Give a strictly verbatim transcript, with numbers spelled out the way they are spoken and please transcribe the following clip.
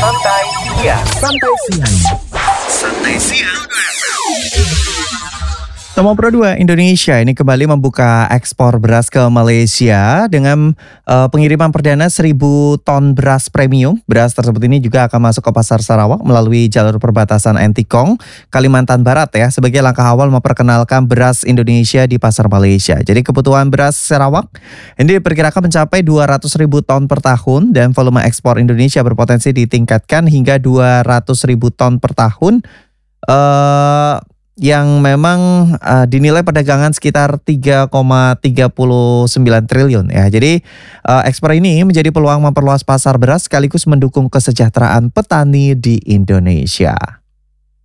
Santai Siang. Santai Siang. Santai Siang. Tomopro dua Indonesia ini kembali membuka ekspor beras ke Malaysia dengan uh, pengiriman perdana seribu ton beras premium. Beras tersebut ini juga akan masuk ke pasar Sarawak melalui jalur perbatasan Antikong, Kalimantan Barat ya, sebagai langkah awal memperkenalkan beras Indonesia di pasar Malaysia. Jadi kebutuhan beras Sarawak ini diperkirakan mencapai dua ratus ribu ton per tahun dan volume ekspor Indonesia berpotensi ditingkatkan hingga dua ratus ribu ton per tahun. Uh, yang memang uh, dinilai perdagangan sekitar tiga koma tiga sembilan triliun ya. Jadi uh, ekspor ini menjadi peluang memperluas pasar beras sekaligus mendukung kesejahteraan petani di Indonesia.